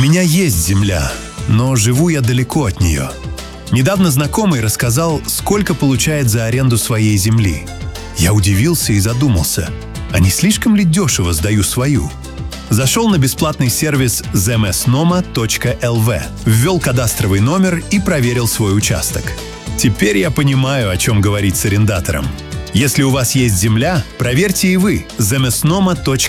меня есть земля, но живу я далеко от нее. Недавно знакомый рассказал, сколько получает за аренду своей земли. Я удивился и задумался, а не слишком ли дешево сдаю свою? Зашел на бесплатный сервис zmsnoma.lv, ввел кадастровый номер и проверил свой участок. Теперь я понимаю, о чем говорить с арендатором. Если у вас есть земля, проверьте и вы zmsnoma.lv.